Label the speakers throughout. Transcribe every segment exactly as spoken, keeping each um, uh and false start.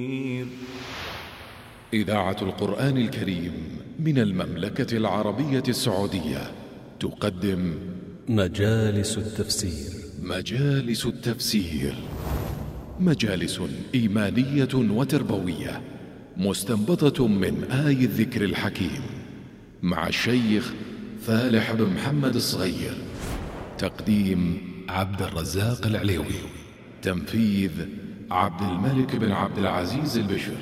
Speaker 1: إذاعة القرآن الكريم من المملكة العربية السعودية تقدم
Speaker 2: مجالس التفسير.
Speaker 1: مجالس التفسير مجالس إيمانية وتربوية مستنبطة من آي الذكر الحكيم مع الشيخ فالح بن محمد الصغير. تقديم عبد الرزاق العليوي. تنفيذ عبد الملك بن عبد العزيز البشر.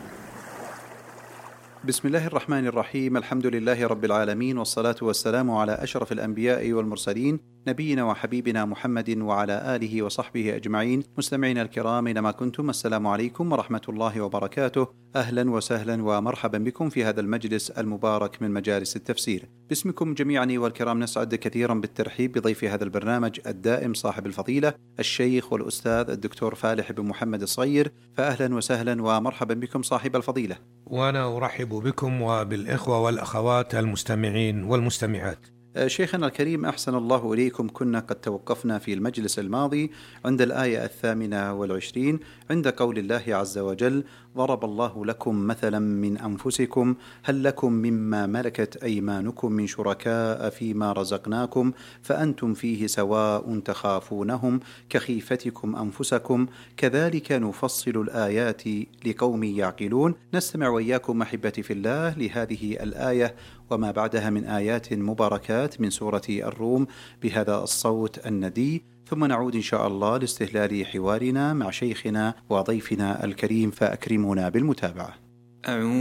Speaker 3: بسم الله الرحمن الرحيم. الحمد لله رب العالمين، والصلاة والسلام على أشرف الأنبياء والمرسلين، نبينا وحبيبنا محمد وعلى آله وصحبه أجمعين. مستمعين الكرام أينما كنتم، السلام عليكم ورحمة الله وبركاته. أهلا وسهلا ومرحبا بكم في هذا المجلس المبارك من مجالس التفسير. باسمكم جميعا والكرام نسعد كثيرا بالترحيب بضيف هذا البرنامج الدائم صاحب الفضيلة الشيخ والأستاذ الدكتور فالح بن محمد الصغير. فأهلا وسهلا ومرحبا بكم صاحب الفضيلة.
Speaker 4: وأنا أرحب بكم وبالإخوة والأخوات المستمعين والمستمعات.
Speaker 3: شيخنا الكريم، أحسن الله إليكم. كنا قد توقفنا في المجلس الماضي عند الآية الثامنة والعشرين عند قول الله عز وجل: ضرب الله لكم مثلا من أنفسكم هل لكم مما ملكت أيمانكم من شركاء فيما رزقناكم فأنتم فيه سواء تخافونهم كخيفتكم أنفسكم كذلك نفصل الآيات لقوم يعقلون. نستمع وإياكم أحبتي في الله لهذه الآية وما بعدها من آيات مباركات من سورة الروم بهذا الصوت الندي، ثم نعود إن شاء الله لاستهلال حوارنا مع شيخنا وضيفنا الكريم، فأكرمونا بالمتابعة.
Speaker 5: أعوذ